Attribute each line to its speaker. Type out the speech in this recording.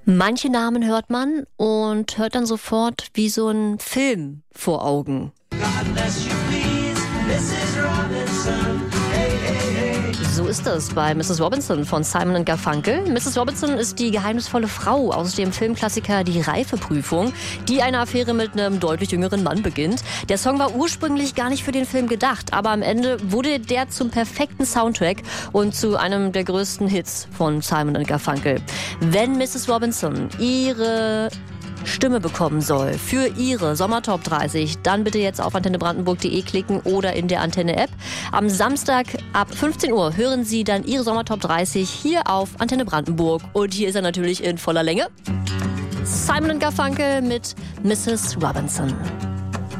Speaker 1: Manche Namen hört man und hört dann sofort wie so ein Film vor Augen. So ist es bei Mrs. Robinson von Simon & Garfunkel. Mrs. Robinson ist die geheimnisvolle Frau aus dem Filmklassiker Die Reifeprüfung, die eine Affäre mit einem deutlich jüngeren Mann beginnt. Der Song war ursprünglich gar nicht für den Film gedacht, aber am Ende wurde der zum perfekten Soundtrack und zu einem der größten Hits von Simon & Garfunkel. Wenn Mrs. Robinson ihre Stimme bekommen soll für ihre Sommertop 30, dann bitte jetzt auf antennebrandenburg.de klicken oder in der Antenne-App. Am Samstag ab 15 Uhr hören Sie dann ihre Sommertop 30 hier auf Antenne Brandenburg. Und hier ist er natürlich in voller Länge. Simon & Garfunkel mit Mrs. Robinson.